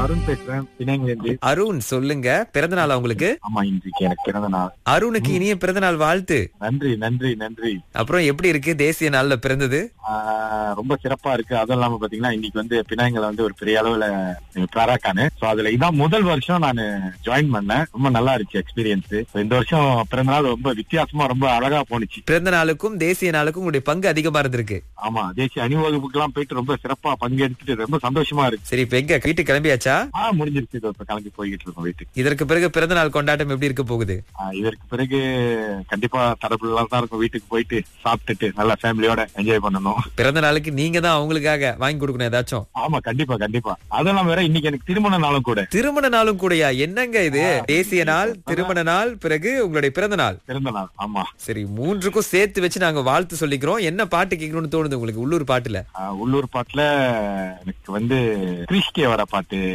அருண் பேசுறேன் பிணைங்கிலிருந்து. அருண் சொல்லுங்க, பிறந்த நாள் உங்களுக்கு? ஆமா, இன்றைக்கு எனக்கு பிறந்த நாள். அருணுக்கு இனிய பிறந்த நாள் வாழ்த்து. நன்றி நன்றி நன்றி. அப்புறம் எப்படி இருக்கு தேசிய நாள்ல பிறந்தது? ரொம்ப சிறப்பா இருக்கு. அதுவும் இல்லாம பாத்தீங்கன்னா இன்னைக்கு வந்து பினாங்கல வந்து ஒரு பெரிய அளவுல பிராராக்கானு. சோ அதுல இதான் முதல் வருஷம் நான் ஜாயின் பண்ணேன். ரொம்ப நல்லா இருந்துச்சு எக்ஸ்பீரியன்ஸ். இந்த வருஷம் பிறந்த நாள் ரொம்ப வித்தியாசமா ரொம்ப அழகா போனுச்சு. பிறந்த நாளுக்கும் தேசிய நாளுக்கும் உங்களுடைய பங்கு அதிகமா இருந்திருக்கு. ஆமா, தேசிய அணிவகுப்புக்கு எல்லாம் போயிட்டு ரொம்ப சிறப்பா பங்கெடுத்துட்டு ரொம்ப சந்தோஷமா இருக்கு. சரி, இப்ப எங்க வீட்டுக்கு கிளம்பியாச்சா? முடிஞ்சிருச்சு. இப்ப கிளம்பி போய்கிட்டு இருக்கோம் வீட்டுக்கு. இதற்கு பிறகு பிறந்த நாள் கொண்டாட்டம் எப்படி இருக்க போகுது? இதற்கு பிறகு கண்டிப்பா தரப்புலாம் தான் இருக்கும். வீட்டுக்கு போயிட்டு சாப்பிட்டுட்டு நல்லா ஃபேமிலியோட என்ஜாய் பண்ணணும். பிறந்த நாளுக்கு நீங்க தான் அவங்களுக்காக வாங்கி கொடுக்கணும் ஏதாச்சும். ஆமா, கண்டிப்பா கண்டிப்பா. அதெல்லாம் வேற இன்னைக்கு எனக்கு திருமண நாளும் கூட. திருமண நாளும் கூடயா? என்னங்க இது? தேசிய நாள், திருமண நாள், பிறகு உங்களுடைய பிறந்த நாள். பிறந்த நாள், ஆமா. சரி, மூன்றுக்கும் சேர்த்து வச்சு நாங்க வாழ்த்து சொல்லிக்கிறோம். என்ன பாட்டு கேட்கணும்னு தோணுது உங்களுக்கு உள்ளூர் பாட்டுல? உள்ளூர் பாட்டுல எனக்கு வந்து கிறிஸ்கே வர பாட்டு